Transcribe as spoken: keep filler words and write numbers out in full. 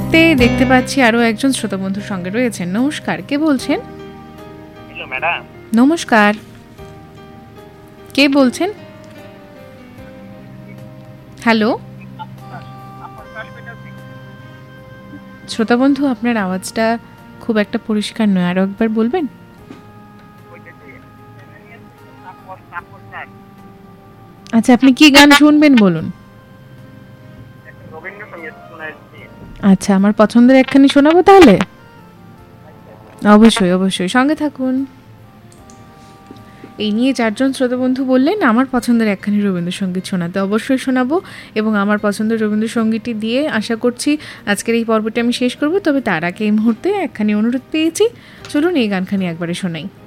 মুহূর্তে দেখতে পাচ্ছি আরো একজন শ্রোতা বন্ধুর সঙ্গে রয়েছেন। নমস্কার, কে বলছেন? Hello madam. নমস্কার, কে বলছেন? হ্যালো শ্রোতা বন্ধু, আপনার আওয়াজটা খুব একটা পরিষ্কার নয়, আরো একবার বলবেন? আচ্ছা, আপনি কি গান শুনবেন বলুন। আচ্ছা, আমার পছন্দের একখানি শোনাবো তাহলে। অবশ্যই অবশ্যই, সঙ্গে থাকুন। এই নিয়ে চারজন শ্রোতা বন্ধু বললেন আমার পছন্দের একখানি রবীন্দ্রসঙ্গীত শোনাতে। অবশ্যই শোনাবো, এবং আমার পছন্দের রবীন্দ্রসঙ্গীতটি দিয়ে আশা করছি আজকের এই পর্বটি আমি শেষ করব। তবে তার আগে এই মুহূর্তে একখানি অনুরোধ পেয়েছি, চলুন এই গানখানি একবারে শোনাই।